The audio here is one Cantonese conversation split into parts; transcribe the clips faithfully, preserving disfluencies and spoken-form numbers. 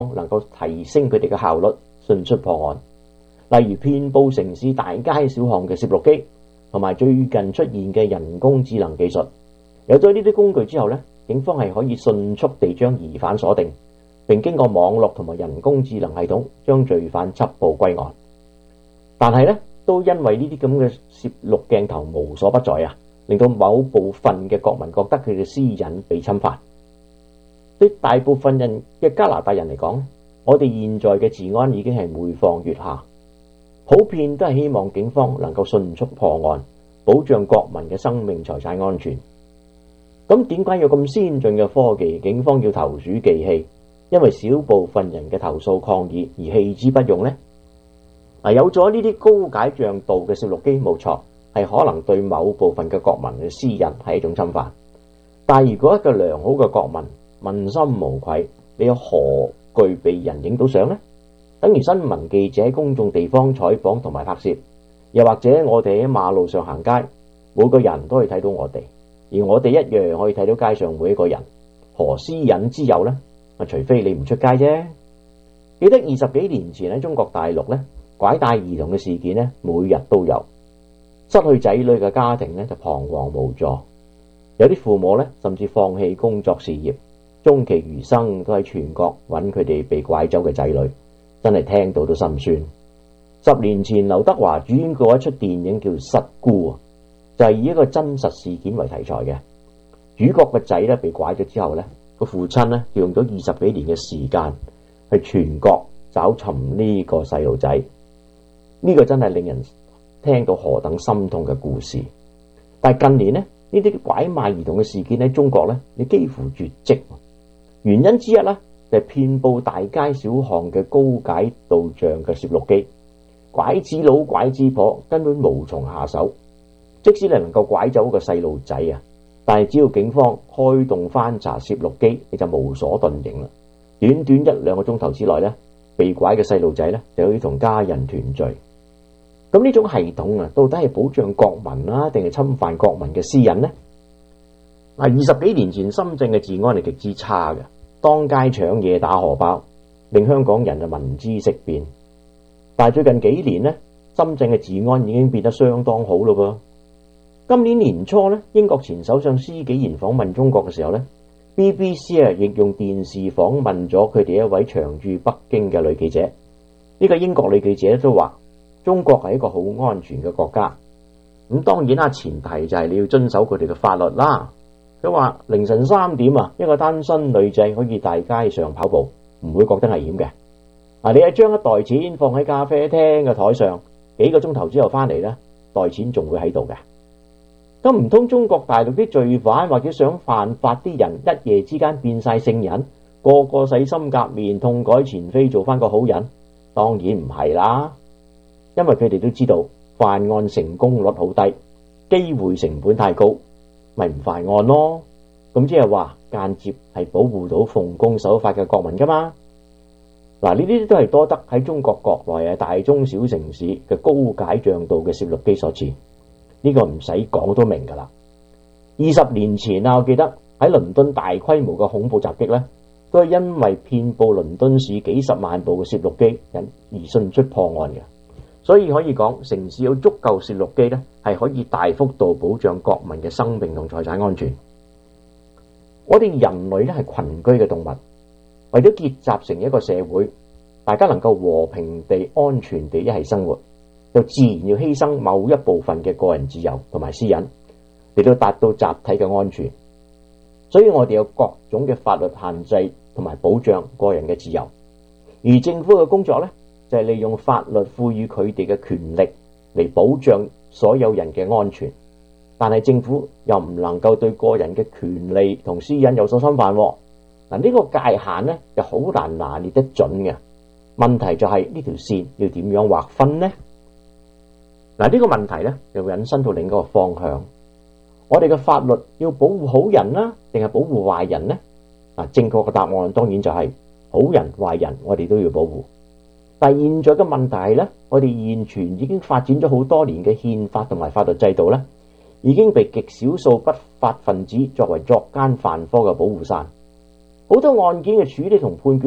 能夠提升佢哋嘅效率，迅速破案。例如遍佈城市大街小巷嘅攝錄機，同埋最近出現嘅人工智能技術。有咗呢啲工具之後呢，警方係可以迅速地將疑犯鎖定，並經過網絡同埋人工智能系統將罪犯緝捕歸案。但係呢，都因為呢啲咁嘅攝錄鏡頭無所不在啊，令到某部分嘅國民覺得佢嘅私隱被侵犯。對大部分人嘅加拿大人嚟講，我哋現在嘅治安已經係每況愈下，普遍都係希望警方能夠迅速破案，保障國民嘅生命財產安全。咁點解有咁先進嘅科技，警方要投鼠忌器？因為少部分人嘅投訴抗議而棄之不用呢？啊，有咗呢啲高解像度嘅攝錄機，冇錯，係可能對某部分嘅國民嘅私隱係一種侵犯。但係如果一個良好嘅國民問心無愧，你有何懼被人影到相呢？等於新聞記者喺公眾地方採訪同埋拍攝，又或者我哋喺馬路上行街，每個人都可以睇到我哋，而我哋一樣可以睇到街上每一個人，何私隱之有呢？啊，除非你唔出街啫。記得二十幾年前喺中國大陸呢，拐帶兒童嘅事件呢，每日都有，失去仔女嘅家庭呢就彷徨無助，有啲父母呢甚至放棄工作事業，終其餘生都喺全國揾佢哋被拐走嘅仔女，真係聽到都心酸。十年前劉德華主演過一出電影叫《失孤》，就係以一個真實事件為題材嘅。主角個仔咧被拐咗之後咧，個父親咧用咗二十幾年嘅時間去全國找尋呢個細路仔。呢個真係令人聽到何等心痛嘅故事。但係近年咧，呢啲拐賣兒童嘅事件喺中國咧，你幾乎絕跡。原因之一咧，就係遍佈大街小巷嘅高解度像嘅攝錄機，拐子佬拐子婆根本無從下手。即使你能夠拐走個細路仔啊，但係只要警方開動翻查攝錄機，你就無所遁形啦。短短一兩個鐘頭之內咧，被拐嘅細路仔咧就可以同家人團聚。咁呢種系統啊，到底係保障國民啦，定係侵犯國民嘅私隱呢？嗱，二十幾年前深圳嘅治安係極之差嘅，當街搶嘢打荷包，令香港人啊聞之色變。但係最近幾年呢，深圳嘅治安已經變得相當好咯噃。今年年初呢，英國前首相施紀賢訪問中國嘅時候呢， B B C 啊亦用電視訪問咗佢哋一位長駐北京嘅女記者。呢個英國女記者都話，中國係一個好安全嘅國家。咁當然啦，前提就係你要遵守佢哋嘅法律啦。佢話凌晨三點啊，一個單身女仔可以大街上跑步，唔會覺得危險嘅。啊，你係將一袋錢放喺咖啡廳嘅台上，幾個鐘頭之後翻嚟呢，袋錢仲會喺度嘅。咁唔通中國大陸啲罪犯或者想犯法啲人一夜之間變晒聖人，個個洗心革面，痛改前非，做翻個好人？當然唔係啦，因為佢哋都知道犯案成功率好低，機會成本太高，咪唔犯案咯。咁即係話間接係保護到奉公守法嘅國民噶嘛。嗱，呢啲都係多得喺中國國內嘅大中小城市嘅高解像度嘅攝錄機所致。呢個唔使講都明噶啦。二十年前啊，我記得喺倫敦大規模嘅恐怖襲擊呢，都係因為遍佈倫敦市幾十萬部嘅攝錄機引而迅速破案嘅。所以可以講，城市有足夠攝錄機呢，係可以大幅度保障國民嘅生命同財產安全。我哋人類呢係群居嘅動物，為咗結集成一個社會，大家能夠和平地、安全地一齊生活，就自然要犧牲某一部分嘅個人自由同埋私隱，嚟到達到集體嘅安全。所以我哋有各種嘅法律限制同埋保障個人嘅自由，而政府嘅工作呢，就係利用法律賦予佢哋嘅權力嚟保障所有人嘅安全。但係政府又唔能夠對個人嘅權利同私隱有所侵犯。嗱，呢個界限呢，就好難拿捏得準嘅。問題就係呢條線要點樣劃分呢？嗱，呢個問題呢，又引申到另一個方向。我哋嘅法律要保護好人啦，定係保護壞人呢？嗱，正確嘅答案當然就係好人壞人我哋都要保護。但係現在嘅問題係呢，我哋現存已經發展咗好多年嘅憲法同埋法律制度呢，已經被極少數不法分子作為作奸犯科嘅保護傘。好多案件嘅處理同判決呢，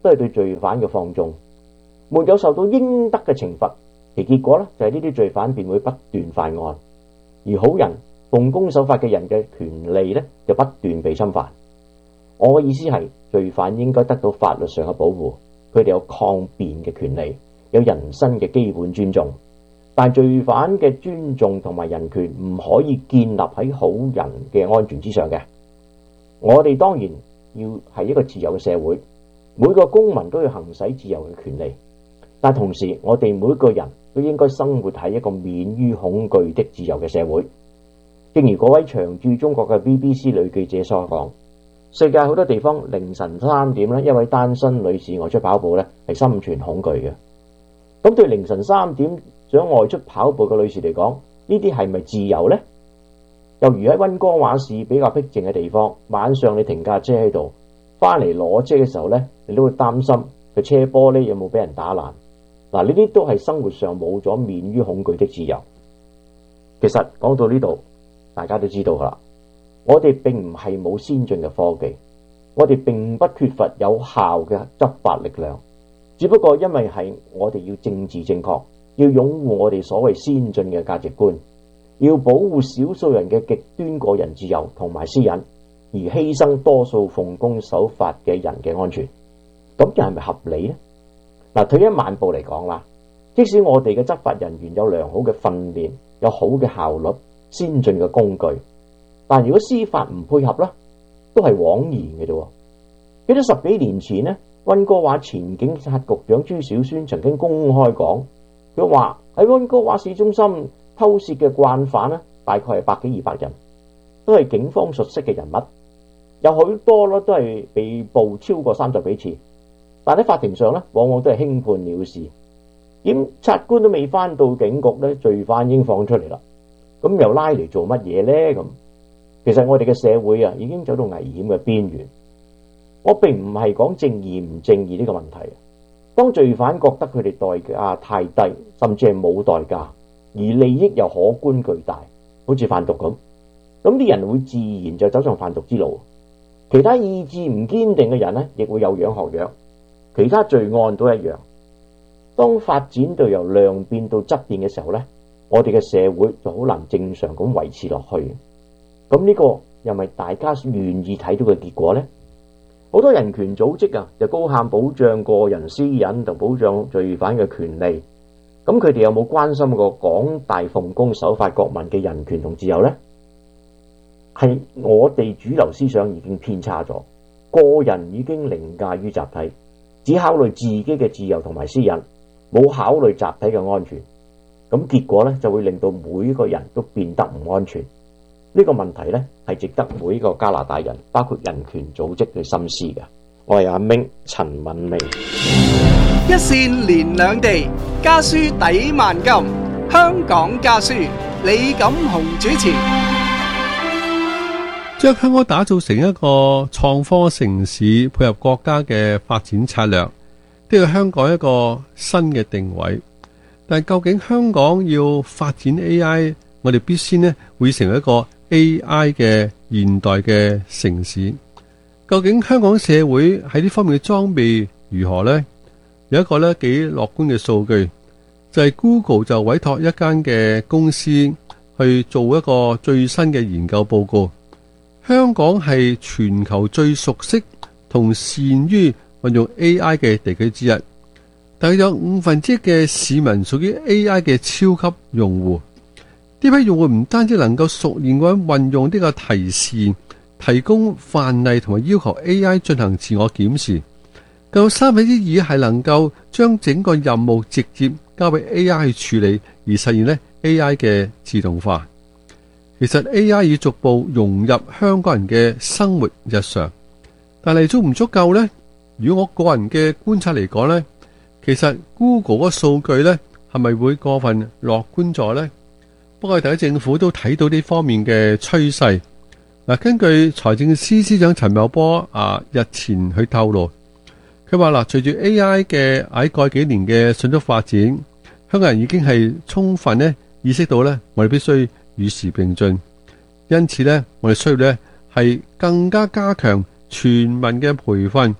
都係對罪犯嘅放縱，沒有受到應得嘅懲罰，其結果呢，就係呢啲罪犯便會不斷犯案，而好人奉公守法嘅人嘅權利呢，就不斷被侵犯。我嘅意思係，罪犯應該得到法律上嘅保護，佢哋有抗辯嘅權利，有人身嘅基本尊重。但罪犯嘅尊重同埋人權唔可以建立喺好人嘅安全之上嘅。我哋當然要係一個自由嘅社會，每個公民都要行使自由嘅權利，但同時我哋每個人都應該生活喺一個免於恐懼的自由嘅社會。正如嗰位長駐中國嘅 B B C 女記者所講，世界好多地方凌晨三點呢，一位單身女士外出跑步呢，係心存恐懼嘅。咁對凌晨三點想外出跑步嘅女士嚟講，呢啲係咪自由呢？又如喺溫哥華市比較僻靜嘅地方，晚上你停架車喺度，翻嚟攞車嘅時候呢，你都會擔心個車玻璃有冇俾人打爛。嗱，呢啲都係生活上冇咗免於恐懼的自由。其實講到呢度，大家都知道噶啦，我哋並唔係冇先進嘅科技，我哋並不缺乏有效嘅執法力量，只不過因為係我哋要政治正確，要擁護我哋所謂先進嘅價值觀，要保護少數人嘅極端個人自由同埋私隱，而犧牲多數奉公守法嘅人嘅安全，咁又係咪合理呢？嗱，退一萬步嚟講啦，即使我哋嘅執法人員有良好嘅訓練，有好嘅效率，先進嘅工具，但如果司法唔配合啦，都係枉然嘅啫。記得十幾年前呢，溫哥華前警察局長朱小宣曾經公開講，佢話喺溫哥華市中心偷竊嘅慣犯呢，大概係百幾二百人，都係警方熟悉嘅人物，有好多咯都係被捕超過三十幾次，但喺法庭上呢，往往都係輕判了事，檢察官都未翻到警局呢，罪犯已經放出嚟啦。咁又拉嚟做乜嘢呢？咁其實我哋嘅社會啊，已經走到危險嘅邊緣。我並唔係講正義唔正義呢個問題。當罪犯覺得佢哋代價太低，甚至係冇代價，而利益又可觀巨大，好似販毒咁，咁啲人會自然就走上販毒之路。其他意志唔堅定嘅人呢，亦會有樣學樣。其他罪案都一樣。當發展到由量變到質變嘅時候呢，我哋嘅社會就好難正常咁維持落去。咁呢個又咪大家願意睇到嘅結果呢？好多人權組織啊，就高喊保障個人私隱同保障罪犯嘅權利。咁佢哋有冇關心過廣大奉公守法國民嘅人權同自由呢？係我哋主流思想已經偏差咗，個人已經凌駕於集體，只考慮自己嘅自由同埋私隱，冇考慮集體嘅安全。咁結果咧，就會令到每一個人都變得唔安全。呢個問題咧，係值得每一個加拿大人，包括人權組織去深思嘅。我係阿明陳敏薇。 一線連兩地，家書抵萬金。香港家書，李錦雄主持。 將香港打造成一個創科城市，配合國家嘅發展策略，呢個香港一個新嘅定位。但究竟香港要發展 A I， 我哋必須呢會成為一個 A I 嘅現代嘅城市。究竟香港社會喺呢方面嘅裝備如何呢？有一個呢幾樂觀嘅數據，就係 Google 就委託一間嘅公司去做一個最新嘅研究報告。香港係全球最熟悉同善於運用 A I 嘅地區之一。大約有五分之一嘅市民屬於 A I 嘅超級用戶。呢批用戶唔單止能夠熟練咁運用呢個提示、提供範例同埋要求 A I 進行自我檢視，更有三分之二係能夠將整個任務直接交俾 A I 去處理，而實現呢 A I 嘅自動化。其實 A I 已逐步融入香港人嘅生活日常，但係足唔足夠呢？如果我個人嘅觀察嚟講呢，其實 Google 個數據咧係咪會過分樂觀咗呢？不過，大家政府都睇到呢方面嘅趨勢。嗱，根據財政司司長陳茂波啊日前去透露，佢話嗱，隨住 A I 嘅喺過去幾年嘅迅速發展，香港人已經係充分咧意識到咧，我哋必須與時並進。因此咧，我哋需要咧係更加加強全民嘅培訓，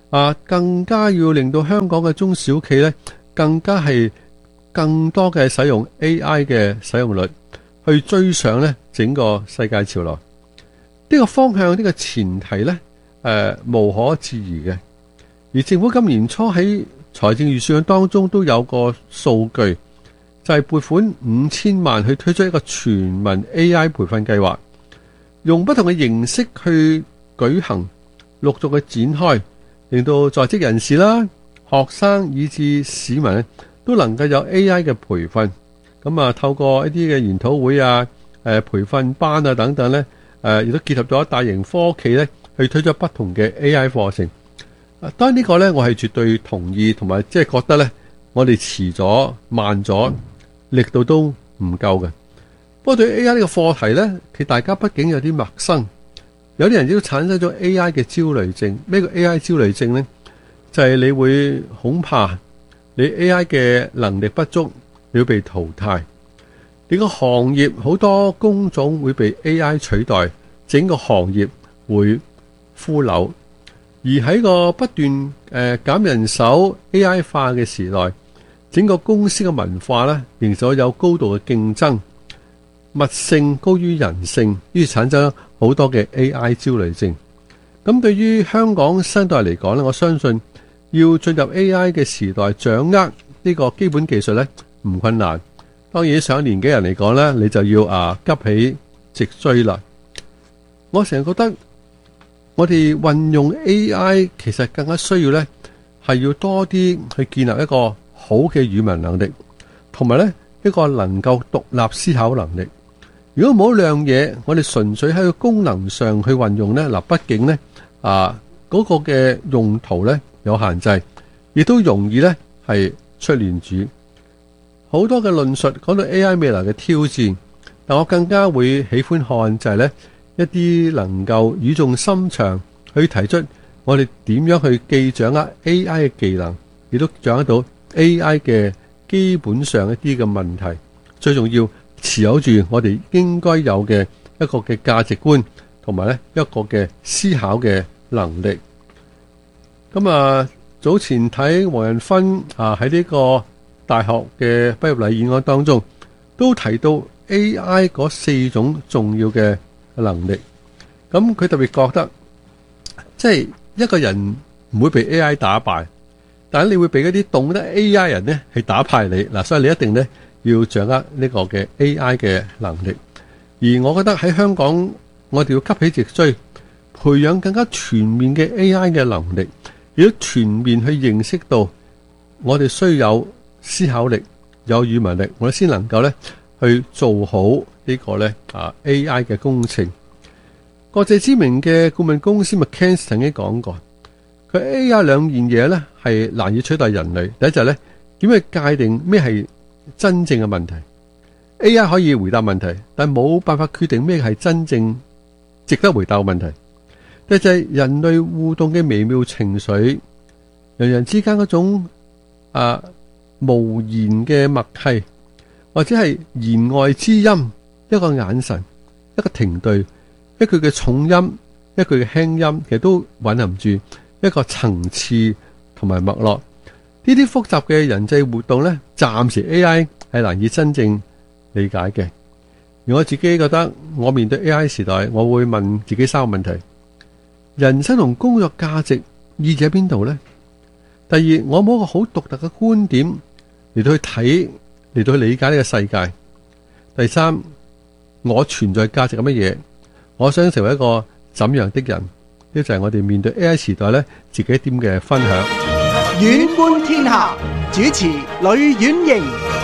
啊，更加要令到香港嘅中小企呢，更加係更多嘅使用 A I 嘅使用率，去追上呢整個世界潮流。呢個方向，呢個前提呢，誒無可置疑嘅。而政府今年初喺財政預算案當中都有個數據，就係撥款五千萬去推出一個全民 A I 培訓計劃，用不同嘅形式去舉行，陸續去展開，令到在職人士啦、學生以至市民都能夠有 A I 嘅培訓。咁啊，透過一啲嘅研討會啊、誒培訓班啊等等咧，誒亦都結合咗大型科企咧，去推出不同嘅 A I 課程。啊，當然呢個咧，我係絕對同意，同埋即係覺得咧，我哋遲咗、慢咗，力度都唔夠嘅。不過對於 A I 呢個課題咧，其實大家畢竟有啲陌生，有啲人亦都產生咗 A I 嘅焦慮症。咩叫 A I 焦慮症咧？就係你會恐怕你 A I 嘅能力不足，你要被淘汰。你個行業好多工種會被 A I 取代，整個行業會腐朽。而喺個不斷誒減人手 A I 化嘅時代，整個公司嘅文化咧，仍然有高度嘅競爭，物性高於人性，於是產生好多嘅 A I 焦慮症。咁對於香港新代嚟講咧，我相信要進入 A I 嘅時代，掌握呢個基本技術咧唔困難。當然上年紀人嚟講咧，你就要啊急起直追啦。我成日覺得，我哋運用 A I 其實更加需要呢，係要多啲去建立一個好嘅語文能力，同埋呢一個能夠獨立思考能力。如果冇兩嘢，我哋純粹喺個功能上去運用呢，嗱，畢竟呢啊嗰個嘅用途呢有限制，亦都容易呢係出亂子。好多嘅論述講到 A I 未來嘅挑戰，但我更加會喜歡看就係呢。一啲能夠語重心長去提出我哋點樣去既掌握 A I 嘅技能，亦都掌握到 A I 嘅基本上一啲嘅問題。最重要持有住我哋應該有嘅一個嘅價值觀，同埋咧一個嘅思考嘅能力。咁啊，早前睇黃仁勳啊喺呢個大學嘅畢業禮演講當中，都提到 A I 嗰四種重要嘅能力。咁佢特別覺得，即係一個人唔會被 A I 打敗，但係你會被一啲懂得 A I 人呢係打敗你嗱，所以你一定呢要掌握呢個嘅 A I 嘅能力。而我覺得喺香港，我哋要急起直追，培養更加全面嘅 A I 嘅能力，亦都全面去認識到我哋需要有思考力、有語文力，我哋先能夠呢去做好呢個咧啊 A I 嘅工程。國際知名嘅顧問公司 McKinsey 曾經講過，佢 A I 兩件嘢咧係難以取代人類。第一就係咧點去界定咩係真正嘅問題。A I 可以回答問題，但冇辦法決定咩係真正值得回答嘅問題。第二就係人類互動嘅微妙情緒，人人之間嗰種啊無言嘅默契，或者係言外之音，一個眼神，一個停頓，一句嘅重音，一句嘅輕音，其實都蘊含住一個層次同埋脈絡。呢啲複雜嘅人際活動呢，暫時 A I 係難以真正理解嘅。而我自己覺得，我面對 A I 時代，我會問自己三個問題：人生同工作價值意義喺邊度呢？第二，我冇一個好獨特嘅觀點嚟到去睇，嚟到去理解呢個世界。第三，我存在價值係乜嘢？我想成為一個怎樣的人？呢就係我哋面對 A I 時代咧，自己一點嘅分享。 遠觀天下，主持呂婉瑩。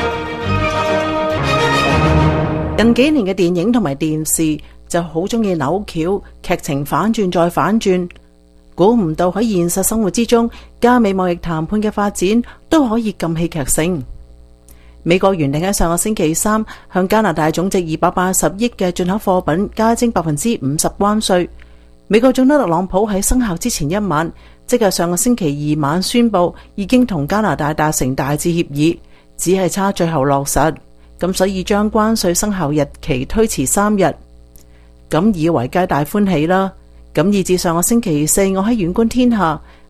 近幾年嘅電影同埋電視就好中意扭橋，劇情反轉再反轉。估唔到喺現實生活之中，加美貿易談判嘅發展都可以咁戲劇性。美國原定喺上個星期三向加拿大總值二百八十億嘅進口貨品加徵百分之五十關稅。美國總統特朗普喺生效之前一晚，即係上個星期二晚宣布已經同加拿大達成大致協議，只係差最後落實。咁所以將關稅生效日期推遲三日，咁以為皆大歡喜啦。咁以至上個星期四，我喺遠觀天下，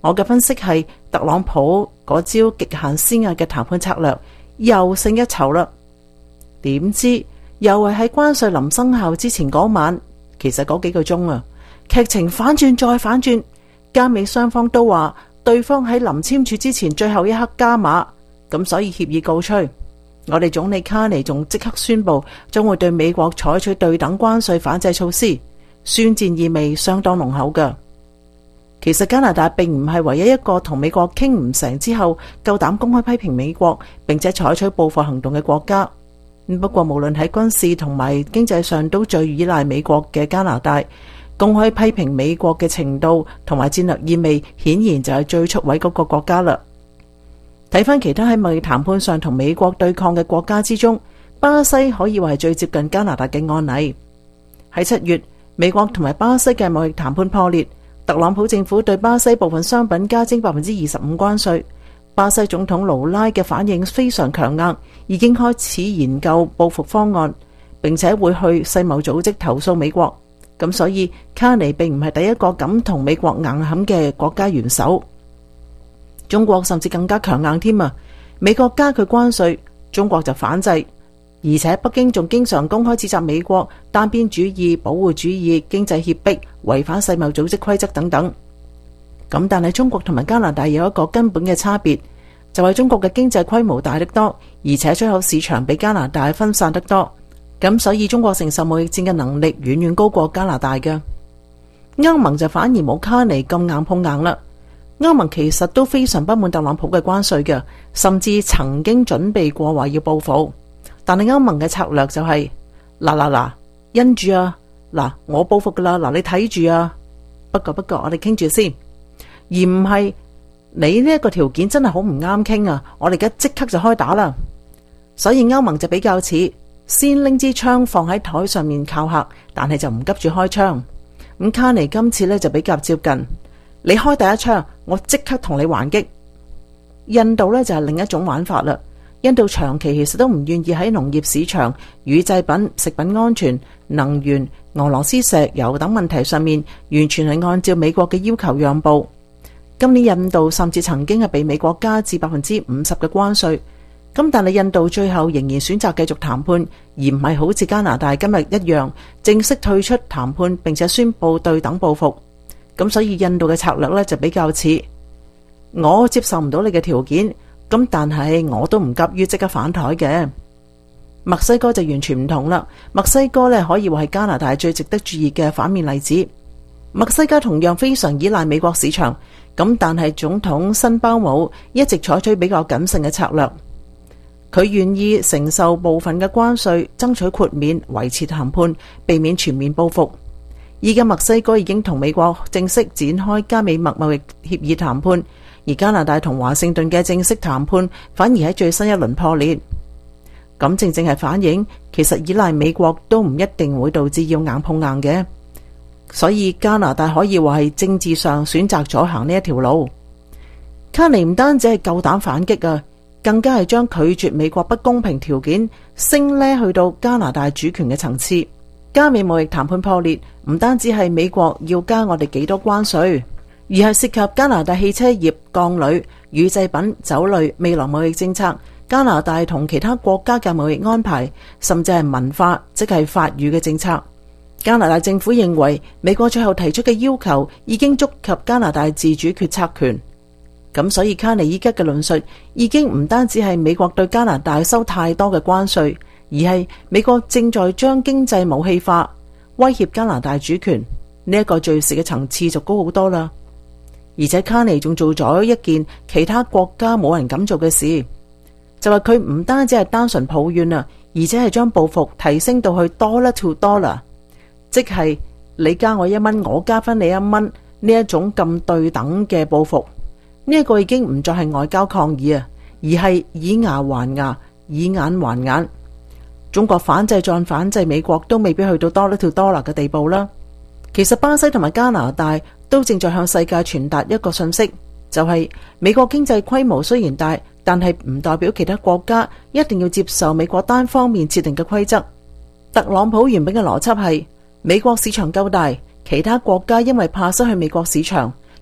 我嘅分析係特朗普嗰招極限施壓嘅談判策略又勝一籌啦。點知又係喺關稅臨生效之前嗰晚，其實嗰幾個鐘啊，劇情反轉再反轉，加美雙方都話對方喺臨簽署之前最後一刻加碼，咁所以協議告吹。我哋總理卡尼仲即刻宣布將會對美國採取對等關稅反制措施，宣戰意味相當濃厚㗎。其實加拿大並唔係唯一一個同美國傾唔成之後夠膽公開批評美國並且採取報復行動嘅國家。不過無論喺軍事同埋經濟上都最依賴美國嘅加拿大，公開批評美國嘅程度同埋戰略意味，顯然就係最出位嗰個國家啦。睇翻其他喺貿易談判上同美國對抗嘅國家之中，巴西可以話係最接近加拿大嘅案例。喺七月，美國同埋巴西嘅貿易談判破裂，特朗普政府對巴西部分商品加徵百分之二十五關稅。巴西總統盧拉嘅反應非常強硬，已經開始研究報復方案，並且會去世貿組織投訴美國。咁所以卡尼並唔係第一個敢同美國硬撼嘅國家元首。中國甚至更加強硬添啊！美國加佢關稅，中國就反制，而且北京仲經常公開指責美國單邊主義、保護主義、經濟脅迫、違反世貿組織規則等等。咁但係中國同埋加拿大有一個根本嘅差別，就係中國嘅經濟規模大得多，而且出口市場比加拿大分散得多。咁所以中國承受貿易戰嘅能力遠遠高過加拿大嘅。歐盟就反而冇卡尼咁硬碰硬啦。歐盟其實都非常不滿特朗普嘅關稅嘅，甚至曾經準備過話要報復。但係歐盟嘅策略就係嗱嗱嗱，因住啊，嗱我報復噶啦，嗱你睇住啊。不過不過我哋傾住先，而唔係你呢一個條件真係好唔啱傾啊，我哋而家即刻就開打啦。所以歐盟就比較似先拎支槍放喺台上面靠嚇，但係就唔急住開槍。咁卡尼今次呢就比較接近。你開第一槍，我即刻同你還擊。印度呢就係另一種玩法啦。印度長期其實都唔願意喺農業市場、乳製品、食品安全、能源、俄羅斯石油等問題上面，完全係按照美國嘅要求讓步。今年印度甚至曾經係被美國加至百分之五十嘅關稅。咁但係印度最後仍然選擇繼續談判，而唔係好似加拿大今日一樣正式退出談判，並且宣布對等報復。咁所以印度嘅策略呢，就比較似我接受唔到你嘅條件，咁但係我都唔急於即刻反台嘅。墨西哥就完全唔同啦。墨西哥呢，可以話係加拿大最值得注意嘅反面例子。墨西哥同樣非常依賴美國市場，咁但係總統辛鮑姆一直採取比較謹慎嘅策略，佢願意承受部分嘅關稅，爭取豁免，維持談判，避免全面報復。依家墨西哥已經同美國正式展開加美墨貿易協議談判，而加拿大同華盛頓嘅正式談判反而喺最新一輪破裂。咁正正係反映，其實依賴美國都唔一定會導致要硬碰硬嘅。所以加拿大可以話係政治上選擇咗行呢一條路。卡尼唔單止係夠膽反擊啊，更加係將拒絕美國不公平條件升呢去到加拿大主權嘅層次。加美貿易談判破裂，唔單止係美國要加我哋幾多關稅，而係涉及加拿大汽車業、鋼鋁、乳製品、酒類未來貿易政策、加拿大同其他國家嘅貿易安排，甚至係文化，即係法語嘅政策。加拿大政府認為美國最後提出嘅要求已經觸及加拿大自主決策權，咁所以卡尼依家嘅論述已經唔單止係美國對加拿大收太多嘅關稅，而係美國正在將經濟武器化，威脅加拿大主權。呢一個敘事嘅層次就高好多啦。而且卡尼仲做咗一件其他國家冇人敢做嘅事，就係佢唔單止係單純抱怨啊，而且係將報復提升到去 dollar to dollar， 即係你加我一蚊，我加翻你一蚊呢一種咁對等嘅報復。呢一個已經唔再係外交抗議啊，而係以牙還牙，以眼還眼。中國反制再反制美國都未必去到 dollar to dollar 嘅地步啦。其實巴西同埋加拿大都正在向世界傳達一個信息，就係美國經濟規模雖然大，但係唔代表其他國家一定要接受美國單方面設定嘅規則。特朗普原本嘅邏輯係美國市場夠大，其他國家因為怕失去美國市場，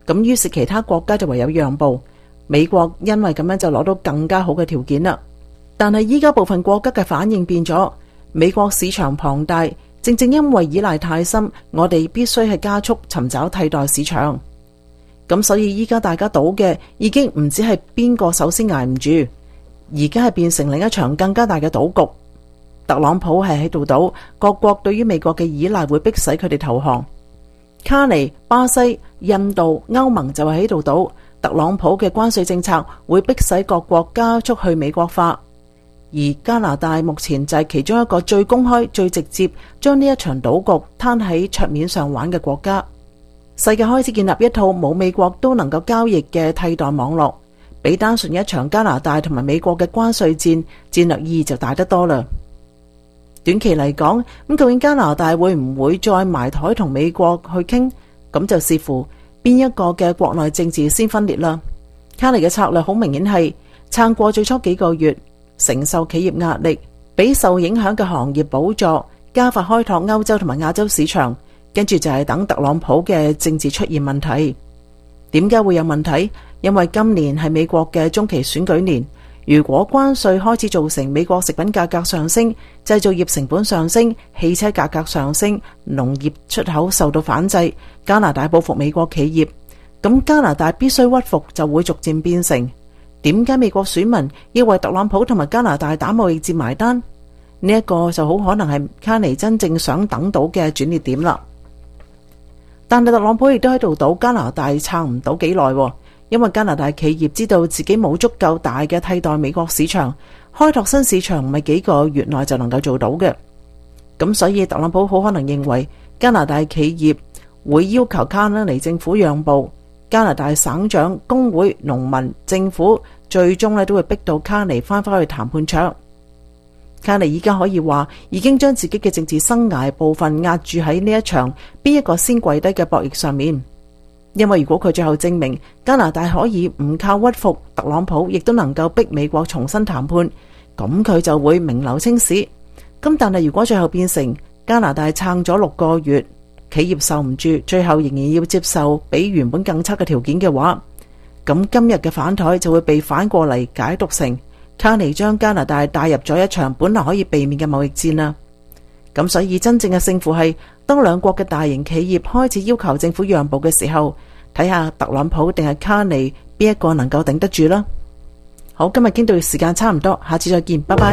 咁於是其他國家就唯有讓步。美國因為咁樣就攞到更加好嘅條件啦。但係依家部分國家嘅反應變咗，美國市場龐大，正正因為依賴太深，我哋必須係加速尋找替代市場。咁所以依家大家賭嘅已經唔止係邊個首先捱唔住，而家係變成另一場更加大嘅賭局。特朗普係喺度賭，各國對於美國嘅依賴會迫使佢哋投降。卡尼、巴西、印度、歐盟就係喺度賭，特朗普嘅關稅政策會迫使各國加速去美國化。而加拿大目前就係其中一個最公開、最直接將呢一場賭局攤喺桌面上玩嘅國家。世界開始建立一套冇美國都能夠交易嘅替代網絡，比單純一場加拿大同埋美國嘅關稅戰，戰略意義就大得多啦。短期嚟講，咁究竟加拿大會唔會再埋台同美國去傾？咁就視乎邊一個嘅國內政治先分裂啦。卡尼嘅策略好明顯係撐過最初幾個月，承受企業壓力，俾受影響嘅行業補助，加快開拓歐洲同埋亞洲市場，跟住就係等特朗普嘅政治出現問題。點解會有問題？因為今年係美國嘅中期選舉年。如果關稅開始造成美國食品價格上升，製造業成本上升，汽車價格上升，農業出口受到反制，加拿大報復美國企業，咁加拿大必須屈服，就會逐漸變成點解美國選民要為特朗普同埋加拿大打貿易戰埋單？呢、這、一個就好可能係卡尼真正想等到嘅轉捩點啦。但係特朗普亦都喺度賭加拿大撐唔到幾耐，因為加拿大企業知道自己冇足夠大嘅替代美國市場，開拓新市場唔係幾個月內就能夠做到嘅。咁所以特朗普好可能認為加拿大企業會要求卡尼政府讓步，加拿大省長、工會、農民、政府最終咧都會逼到卡尼翻返去談判桌。卡尼依家可以話已經將自己嘅政治生涯部分壓住喺呢一場邊一個先跪低嘅博弈上面。因為如果佢最後證明加拿大可以唔靠屈服，特朗普亦都能夠逼美國重新談判，咁佢就會名留青史。咁但係如果最後變成加拿大撐咗六個月，企業受唔住，最後仍然要接受比原本更差嘅條件嘅話，咁今日嘅反台就會被反過嚟解讀成卡尼將加拿大帶入咗一場本來可以避免嘅貿易戰啦。咁所以真正嘅勝負係當兩國嘅大型企業開始要求政府讓步嘅時候，睇下特朗普定係卡尼邊一個能夠頂得住啦。好，今日傾到時間差唔多，下次再見，拜拜。